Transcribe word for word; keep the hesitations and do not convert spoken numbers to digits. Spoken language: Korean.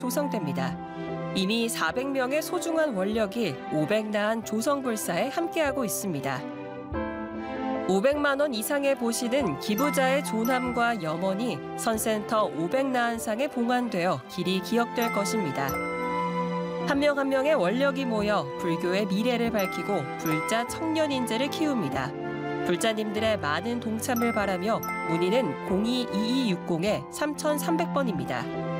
조성됩니다. 이미 사백 명의 소중한 원력이 오백나한 조성불사에 함께하고 있습니다. 오백만 원 이상의 보시는 기부자의 존함과 염원이 선센터 오백나한상에 봉안되어 길이 기억될 것입니다. 한 명 한 명의 원력이 모여 불교의 미래를 밝히고 불자 청년 인재를 키웁니다. 불자님들의 많은 동참을 바라며 문의는 공이 이이육공 삼삼공 번입니다.